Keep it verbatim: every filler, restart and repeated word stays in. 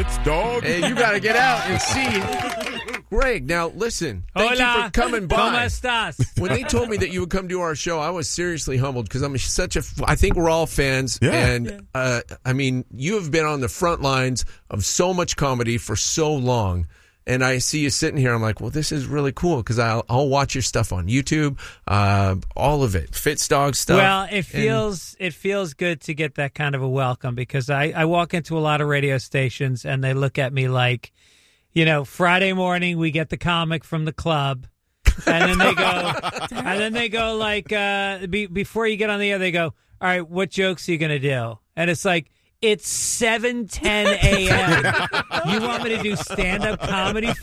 Fitz, dog. Hey, you got to get out and see Greg. Now, listen. Thank Hola. you for coming by. ¿Cómo estás? When they told me that you would come to our show, I was seriously humbled because I'm such a. I think we're all fans, Yeah. and Yeah. uh, I mean, you have been on the front lines of so much comedy for so long. And I see you sitting here. I'm like, well, this is really cool because I'll, I'll watch your stuff on YouTube, uh, all of it, Fitz Dog stuff. Well, it feels it feels good to get that kind of a welcome because I, I walk into a lot of radio stations and they look at me like, you know, Friday morning we get the comic from the club, and then they go, and then they go like, uh, be, before you get on the air, they go, all right, what jokes are you gonna do? And it's like, it's seven ten a.m. You want me to do stand-up comedy